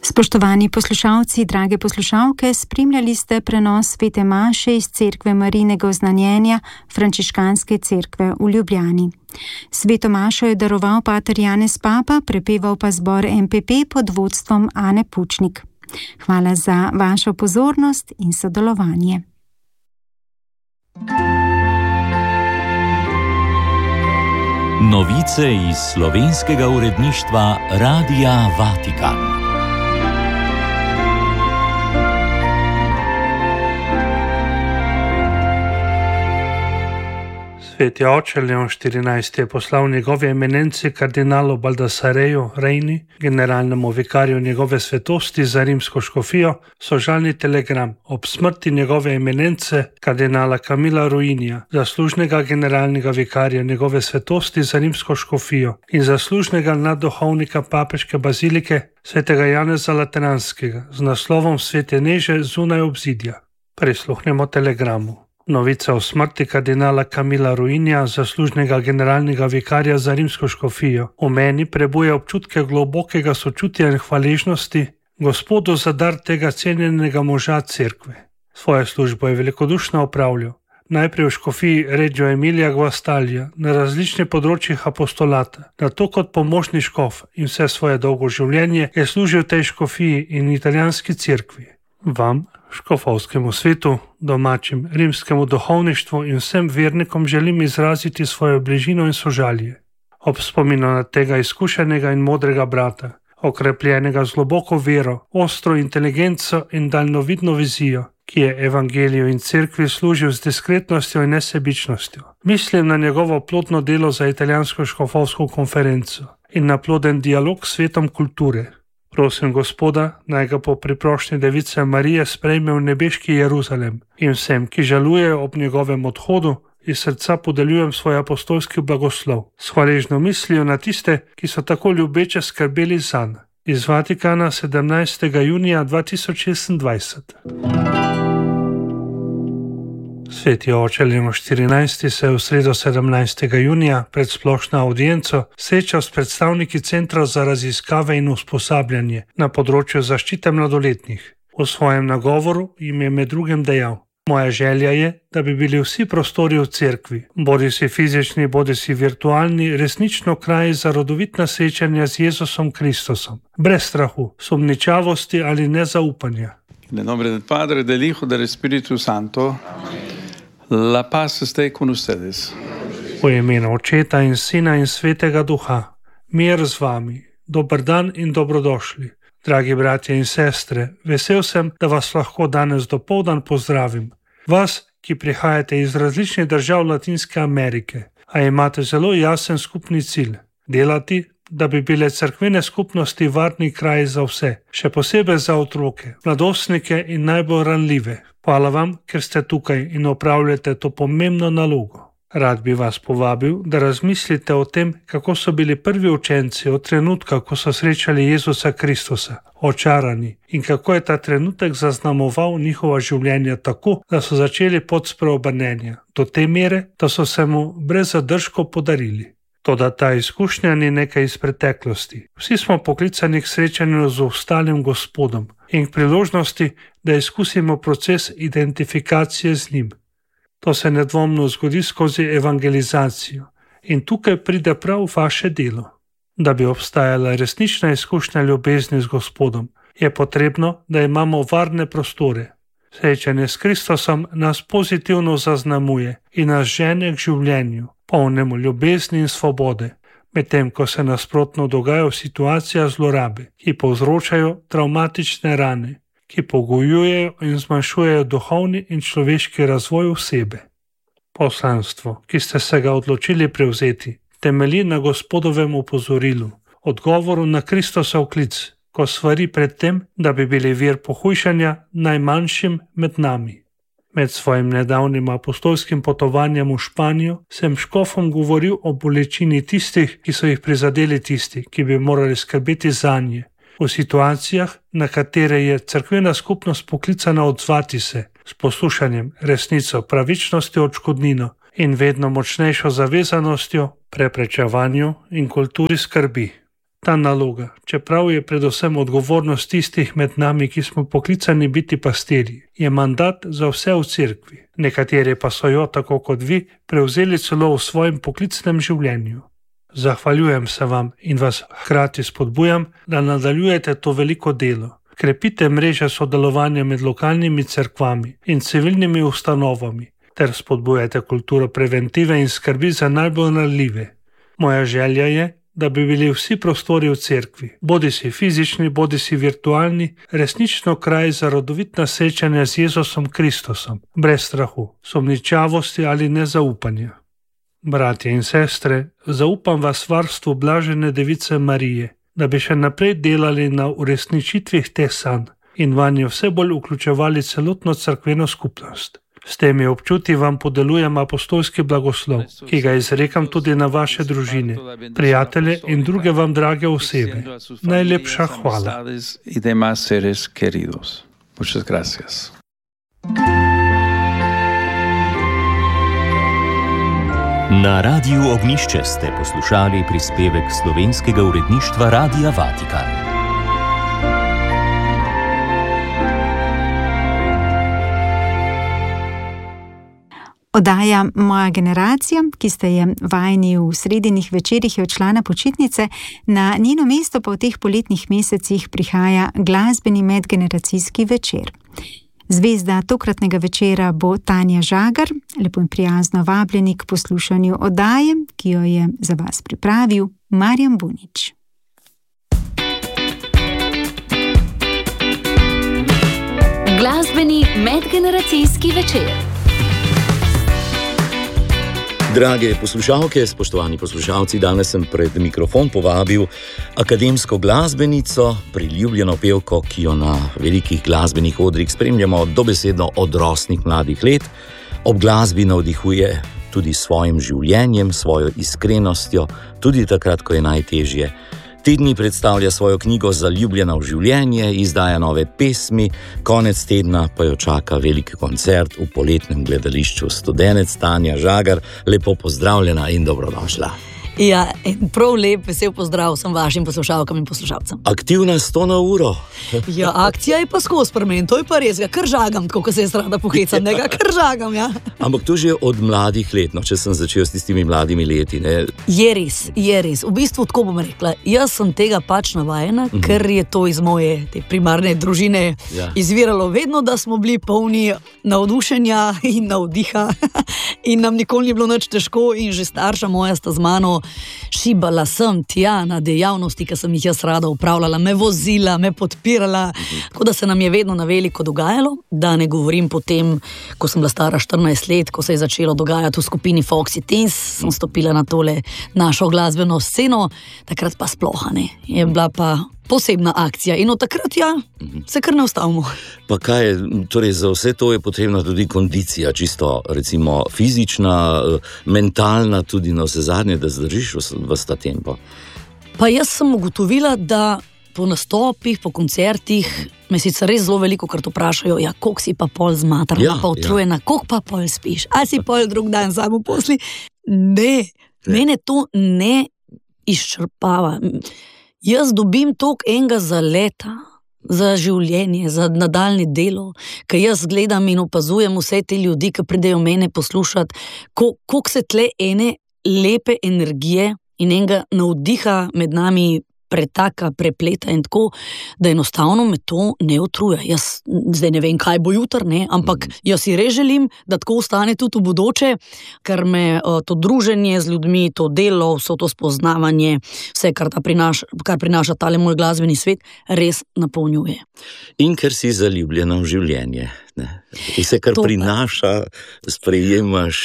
Spoštovani poslušalci, drage poslušalke, spremljali ste prenos svete maše iz Cerkve Marijinega oznanjenja Frančiškanske cerkve v Ljubljani. Sveto mašo je daroval pater Janez Papa, prepeval pa zbor MPP pod vodstvom Ane Pučnik. Hvala za vašo pozornost in sodelovanje. Novice iz slovenskega uredništva Radia Vatikan. Sveti oče Leon XIV. Je poslal njegovi eminenci kardinalu Baldasareju Reini, generalnemu vikarju njegove svetosti za rimsko škofijo, sožalni telegram ob smrti njegove eminence kardinala Camilla Ruinija, zaslužnega generalnega vikarja njegove svetosti za rimsko škofijo in zaslužnega nadduhovnika papeške bazilike svetega Janeza Lateranskega z naslovom Svete neže zunaj obzidja. Prisluhnemo telegramu. Novica o smrti kardinala Camilla Ruinija, zaslužnega generalnega vikarja za rimsko škofijo, v meni prebuja občutke globokega sočutja in hvaležnosti Gospodu za dar tega cenjenega moža cerkve. Svojo službo je velikodušno opravljal, najprej v škofiji Reggio Emilia Guastalja na različnih področjih apostolata, nato kot pomožni škof in vse svoje dolgo življenje je služil tej škofiji in italijanski cerkvi. Vam, škofovskemu svetu, domačim rimskemu duhovništvu in vsem vernikom želim izraziti svojo bližino in sožalje. Ob spominu na tega izkušenega in modrega brata, okrepljenega z globoko vero, ostro inteligenco in daljnovidno vizijo, ki je evangeliju in cerkvi služil z diskretnostjo in nesebičnostjo. Mislim na njegovo plodno delo za italijansko škofovsko konferenco in na ploden dialog s svetom kulture. Prosim Gospoda, naj ga po priprošnji Device Marije sprejme v nebeški Jeruzalem in vsem, ki žalujejo ob njegovem odhodu, iz srca podeljujem svoj apostolski blagoslov. S hvaležno mislijo na tiste, ki so tako ljubeče skrbeli zanj. Iz Vatikana 17. junija 2026. Sveti oče Leon XIV. Se je v sredo 17. junija pred splošno audienco srečal s predstavniki Centra za raziskave in usposabljanje na področju zaščite mladoletnih. V svojem nagovoru jim je med drugim dejal: Moja želja je, da bi bili vsi prostori v cerkvi, bodisi fizični, bodisi virtualni, resnično kraji za rodovitna srečanja z Jezusom Kristusom, brez strahu, sumničavosti ali nezaupanja. Nel nome del Padre, del Hijo, del Spiritu Santo. La paz esté con ustedes. V imenu Očeta in Sina in Svetega Duha, mir z vami, dober dan in dobrodošli. Dragi bratje in sestre, vesel sem, da vas lahko danes dopoldan pozdravim. Vas, ki prihajate iz različnih držav Latinske Amerike, a imate zelo jasen skupni cilj: delati, da bi bile cerkvene skupnosti varni kraji za vse, še posebej za otroke, mladostnike in najbolj ranljive. Hvala vam, ker ste tukaj in opravljate to pomembno nalogo. Rad bi vas povabil, da razmislite o tem, kako so bili prvi učenci od trenutka, ko so srečali Jezusa Kristusa, očarani, in kako je ta trenutek zaznamoval njihova življenja tako, da so začeli pot spreobrnenja, do te mere, da so se mu brez zadržkov podarili. Toda ta izkušnja ni nekaj iz preteklosti. Vsi smo poklicani k srečanju z ostalim Gospodom in k priložnosti, da izkusimo proces identifikacije z njim. To se nedvomno zgodi skozi evangelizacijo in tukaj pride prav vaše delo. Da bi obstajala resnična izkušnja ljubezni z Gospodom, je potrebno, da imamo varne prostore. Srečanje s Kristusom nas pozitivno zaznamuje in nas žene k življenju, polnemu ljubezni in svobode, medtem ko se nasprotno dogajajo situacije zlorabe, ki povzročajo travmatične rane, ki pogojujejo in zmanjšujejo duhovni in človeški razvoj osebe. Poslanstvo, ki ste se ga odločili prevzeti, temelji na Gospodovem opozorilu, odgovoru na Kristosov klic, ko svari pred tem, da bi bili vir pohujšanja najmanjšim med nami. Med svojim nedavnim apostolskim potovanjem v Španijo sem škofom govoril o bolečini tistih, ki so jih prizadeli tisti, ki bi morali skrbeti zanje, v situacijah, na katere je cerkvena skupnost poklicana odzvati se s poslušanjem, resnico, pravičnostjo, odškodnino in vedno močnejšo zavezanostjo, preprečevanju in kulturi skrbi. Ta naloga, čeprav je predvsem odgovornost tistih med nami, ki smo poklicani biti pastirji, je mandat za vse v cerkvi. Nekateri pa so jo, tako kot vi, prevzeli celo v svojem poklicnem življenju. Zahvaljujem se vam in vas hkrati spodbujam, da nadaljujete to veliko delo. Krepite mreže sodelovanja med lokalnimi cerkvami in civilnimi ustanovami ter spodbujate kulturo preventive in skrbi za najbolj ranljive. Moja želja je, da bi bili vsi prostori v cerkvi, bodisi fizični, bodisi virtualni, resnično kraj za rodovitna srečanja z Jezusom Kristusom, brez strahu, sumničavosti ali nezaupanja. Bratje in sestre, zaupam vas varstvu blažene Device Marije, da bi še naprej delali na uresničitvih teh sanj in vanje vse bolj vključevali celotno cerkveno skupnost. S temi občutki vam podelujem apostolski blagoslov, ki ga izrekam tudi na vaše družine, prijatelje in druge vam drage osebe. Najlepša hvala. Na Radiu Ognjišče ste poslušali prispevek slovenskega uredništva Radia Vatikan. Oddaja Moja generacija, ki ste je vajeni v sredinih večerih, je odšla na počitnice, na njeno mesto pa v teh poletnih mesecih prihaja glasbeni medgeneracijski večer. Zvezda tokratnega večera bo Tanja Žagar, lepo in prijazno vabljeni k poslušanju oddaje, ki jo je za vas pripravil Marjan Bunič. Glasbeni medgeneracijski večer. Drage poslušalke, spoštovani poslušalci, danes sem pred mikrofon povabil akademsko glasbenico, priljubljeno pevko, ki jo na velikih glasbenih odrih spremljamo dobesedno od rosnih mladih let. Ob glasbi navdihuje tudi s svojim življenjem, svojo iskrenostjo, tudi takrat, ko je najtežje. Te dni predstavlja svojo knjigo Zaljubljena v življenje, izdaja nove pesmi, konec tedna pa jo čaka veliki koncert v poletnem gledališču Studenec. Tanja Žagar, lepo pozdravljena in dobrodošla. Ja, prav lep, vesel pozdrav vsem vašim poslušalkam in poslušalcem. Aktivna 100 na uro. Ja, akcija je pa skozi pri meni, to je pa res, kar žagam, tako kot se jaz rada pohecam, kar žagam, ja. Ampak to že od mladih let, no, če sem začel s tistimi mladimi leti, ne? Je res. V bistvu, tako bom rekla, jaz sem tega pač navajena, ker je to iz moje te primarne družine izviralo vedno, da smo bili polni navdušenja in navdiha in nam nikoli ni bilo nič težko in že starša moja sta z mano šibala sem tja na dejavnosti, ki sem jih jaz rada upravljala, me vozila, me podpirala, tako da se nam je vedno na veliko dogajalo, da ne govorim potem, ko sem bila stara 14 let, ko se je začelo dogajati v skupini Foxy Teens, sem stopila na tole našo glasbeno sceno, takrat pa sploh ne, je bila pa posebna akcija in od takrat se kar ne ustavimo. Pa kaj je, torej za vse to je potrebna tudi kondicija, čisto recimo fizična, mentalna, tudi na vse zadnje, da zdržiš v ta tempo. Pa jaz sem ugotovila, da po nastopih, po koncertih me sicer res zelo veliko krat vprašajo, koliko si pa pol zmatrana, pa utrujena, koliko pa pol spiš, ali si pol drug dan samo posli. Ne, mene to ne izčrpava. Jaz dobim toliko enega za leta, za življenje, za nadaljne delo, ker jaz gledam in opazujem vse te ljudi, ki pridejo mene poslušati, koliko se tle ene lepe energije in enega navdiha med nami pretaka, prepleta in tako, da enostavno me to ne utruje. Jaz zdaj ne vem, kaj bo jutri, ampak jaz si res želim, da tako ostane tudi v bodoče, ker me to druženje z ljudmi, to delo, vso to spoznavanje, vse, kar prinaša tale moj glasbeni svet, res napolnjuje. In ker si zaljubljena v življenje, ne? Vse, kar prinaša, sprejemaš.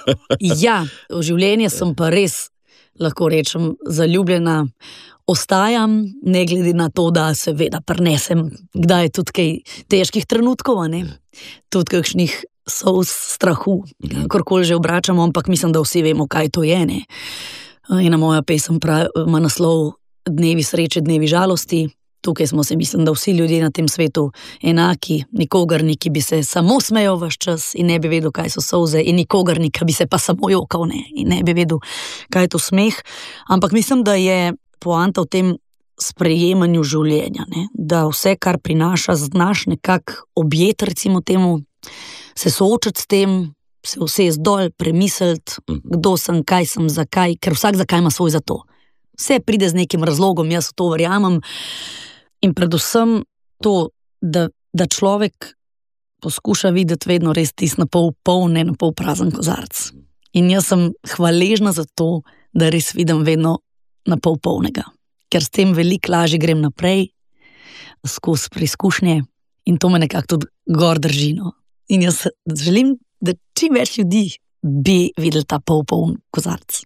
Ja, v življenje sem pa res, lahko rečem, zaljubljena. Ostajam, ne glede na to, da seveda prinesem, kdaj je tudi kaj težkih trenutkov, tudi kakšnih solz strahu, kakorkoli že obračamo, ampak mislim, da vsi vemo, kaj to je. Ena moja pesem ima naslov Dnevi sreče, dnevi žalosti. Tukaj smo se, mislim, da vsi ljudje na tem svetu enaki, nikogar ni, ki bi se samo smejal vaš čas in ne bi vedel, kaj so solze, in nikogar ni, ki bi se pa samo jokal in ne bi vedel, kaj je to smeh. Ampak mislim, da je poanta v tem, sprejemanju življenja, ne? Da vse, kar prinaša, znaš nekako objeti, recimo temu, se soočati s tem, se usesti dol, premisliti, kdo sem, kaj sem, zakaj, ker vsak zakaj ima svoj za to. Vse pride z nekim razlogom, jaz v to verjamem. In predvsem to, da človek poskuša videti vedno res tisti na pol poln, ne na pol prazen kozarec. In jaz sem hvaležna za to, da res vidim vedno na pol polnega. Ker s tem veliko lažje grem naprej, skozi preizkušnje in to me nekako tudi gor drži. No. In jaz želim, da čim več ljudi bi videli ta pol poln kozarec.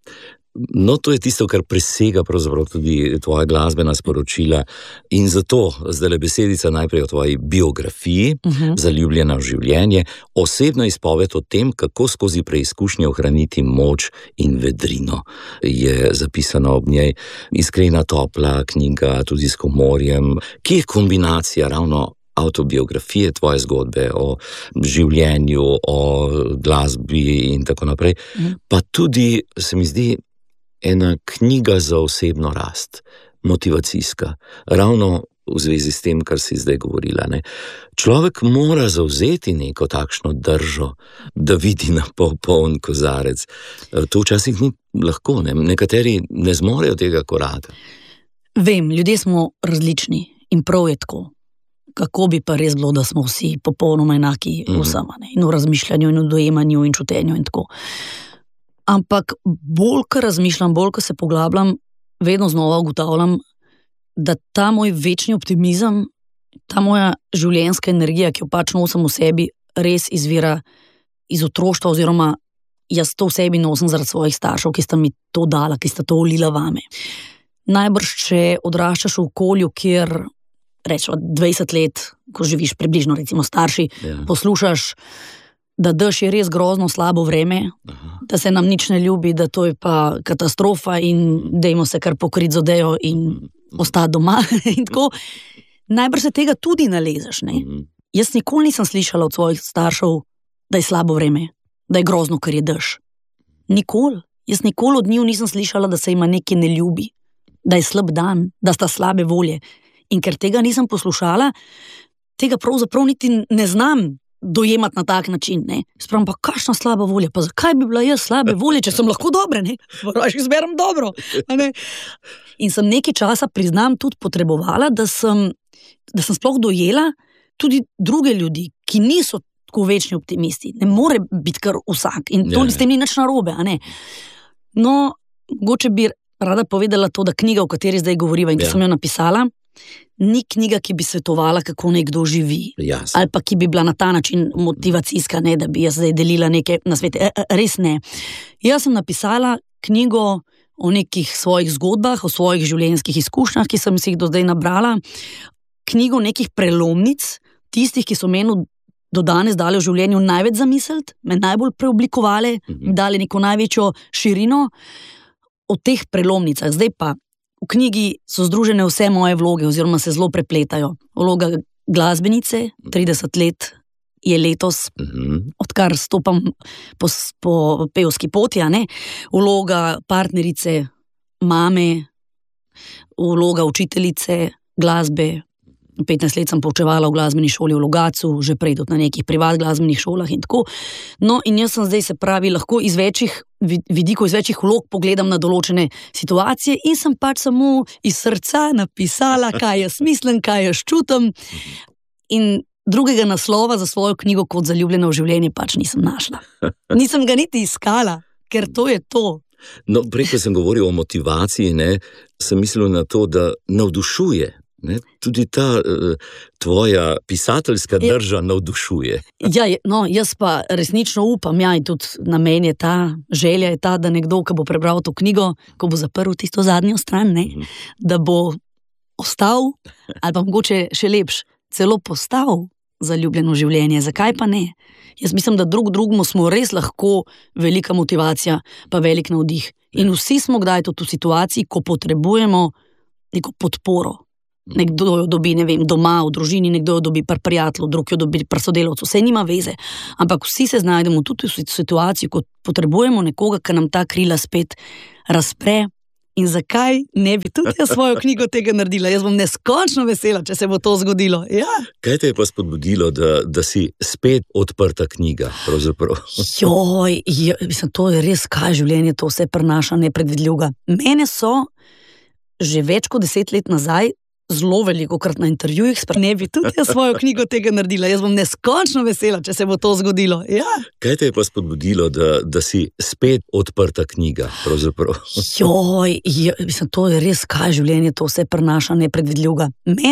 No, to je tisto, kar presega pravzaprav tudi tvoja glasbena sporočila in zato zdajle besedica najprej o tvoji biografiji, Zaljubljena v življenje, osebna izpoved o tem, kako skozi preizkušnje ohraniti moč in vedrino. Je zapisano ob njej iskrena, topla knjiga, tudi s humorjem, ki je kombinacija ravno avtobiografije, tvoje zgodbe o življenju, o glasbi in tako naprej, pa tudi, se mi zdi, ena knjiga za osebno rast, motivacijska, ravno v zvezi s tem, kar si zdaj govorila. Ne? Človek mora zavzeti neko takšno držo, da vidi na pol poln kozarec. To včasih ni lahko, ne? Nekateri ne zmorejo tega koraka. Vem, ljudje smo različni in prav je tako. Kako bi pa res bilo, da smo vsi popolnoma enaki vsem, in v razmišljanju, in v dojemanju, in čutenju in tako. Ampak bolj, ko razmišljam, bolj, ko se poglabljam, vedno znova ugotavljam, da ta moj večni optimizem, ta moja življenjska energija, ki jo pač nosim v sebi, res izvira iz otroštva, oziroma jaz to v sebi nosim zaradi svojih staršev, ki sta mi to dala, ki sta to ulila vame. Najbrž, če odraščaš v okolju, kjer rečemo 20 let, ko živiš približno, recimo starši, poslušaš, da dež je res grozno slabo vreme, da se nam nič ne ljubi, da to je pa katastrofa in dajmo se kar pokriti z odejo in ostati doma in tako. Najbrž se tega tudi nalezeš, ne? Jaz nikoli nisem slišala od svojih staršev, da je slabo vreme, da je grozno, ker je dež. Nikoli. Jaz nikoli od njih nisem slišala, da se jima nekaj ne ljubi, da je slab dan, da sta slabe volje. In ker tega nisem poslušala, tega pravzaprav niti ne znam dojemati na tak način, ne. Spravim, pa kakšna slaba volja, pa zakaj bi bila jaz slabe volje, če sem lahko dobra, ne. Praviš, izberem dobro, ne. In sem nekaj časa, priznam, tudi potrebovala, da sem sploh dojela tudi druge ljudi, ki niso tako večni optimisti. Ne more biti kar vsak in to s tem ni nič narobe, a ne. No, mogoče bi rada povedala to, da knjiga, o kateri zdaj govoriva in ki sem jo napisala, ni knjiga, ki bi svetovala, kako nekdo živi. Jasne. Ali pa ki bi bila na ta način motivacijska, ne, da bi jaz zdaj delila nekaj na svete. Res ne. Jaz sem napisala knjigo o nekih svojih zgodbah, o svojih življenjskih izkušnjah, ki sem si jih do zdaj nabrala. Knjigo nekih prelomnic, tistih, ki so meni do danes dali v življenju največ zamisliti, me najbolj preoblikovali, dali neko največjo širino o teh prelomnicah. Zdaj pa v knjigi so združene vse moje vloge, oziroma se zelo prepletajo. Vloga glasbenice, 30 let je letos, odkar stopam po pevski poti, a ne? Vloga partnerice, mame, vloga učiteljice glasbe. 15 let sem poučevala v glasbeni šoli v Logatcu, že prej tudi na nekih privat glasbenih šolah in tako. No, in jaz sem zdaj, se pravi, lahko iz večjih vidikov, iz večjih vlog pogledam na določene situacije in sem pač samo iz srca napisala, kaj jaz mislim, kaj jaz čutim. In drugega naslova za svojo knjigo kot Zaljubljena v življenje pač nisem našla. Nisem ga niti iskala, ker to je to. No, prej, ko sem govoril o motivaciji, ne, sem mislil na to, da navdušuje. Ne? Tudi ta tvoja pisateljska drža navdušuje. Ja, no, jaz pa resnično upam, in tudi namen je ta, želja je ta, da nekdo, ko bo prebral to knjigo, ko bo zaprl tisto zadnjo stran, ne, da bo ostal, ali pa mogoče še lepš, celo postal zaljubljeno življenje. Zakaj pa ne? Jaz mislim, da drugemu smo res lahko velika motivacija, pa velik navdih. In vsi smo kdaj tudi v situaciji, ko potrebujemo neko podporo. Nekdo jo dobi, ne vem, doma, v družini, nekdo jo dobi pri prijatelju, drug jo dobi pri sodelavcu, vse nima veze. Ampak vsi se znajdemo tudi v situaciji, ko potrebujemo nekoga, ki nam ta krila spet razpre, In zakaj ne bi tudi jaz svojo knjigo tega naredila? Jaz bom neskončno vesela, če se bo to zgodilo. Ja. Kaj te je pa spodbudilo, da si spet odprta knjiga? Joj, mislim, to je res, kaj življenje to vse prenaša nepredvidljivega. Mene so že več kot 10 let nazaj zelo velikokrat na intervjujih ne bi tudi jaz svojo knjigo tega naredila. Jaz bom neskončno vesela, če se bo to zgodilo. Ja. Kaj te je pa spodbudilo, da si spet odprta knjiga? Joj, mislim, to je res, kaj življenje to vse prenaša nepredvidljivega.